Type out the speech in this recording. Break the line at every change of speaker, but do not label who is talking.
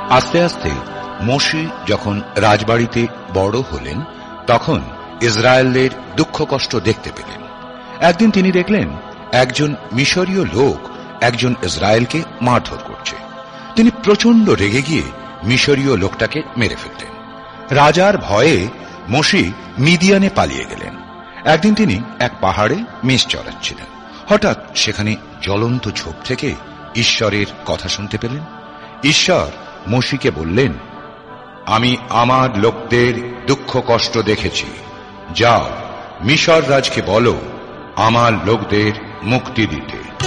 আস্তে আস্তে মোশে যখন রাজবাড়িতে বড় হলেন তখন ইসরায়েলের দুঃখ কষ্ট দেখতে পেলেন। একদিন তিনি দেখলেন একজন মিশরীয় লোক একজন ইসরায়েলকে মারধর করছে। তিনি প্রচন্ড রেগে গিয়ে মিশরীয় লোকটাকে মেরে ফেললেন। রাজার ভয়ে মোশে মিদিয়ানে পালিয়ে গেলেন। একদিন তিনি এক পাহাড়ে মেষ চড়াচ্ছিলেন। হঠাৎ সেখানে জ্বলন্ত ঝোপ থেকে ঈশ্বরের কথা শুনতে পেলেন। ঈশ্বর মোশেকে বললেন, আমি আমার লোকদের দুঃখ কষ্ট দেখেছি, যাও মিশর রাজকে বলো আমার লোকদের মুক্তি দিতে।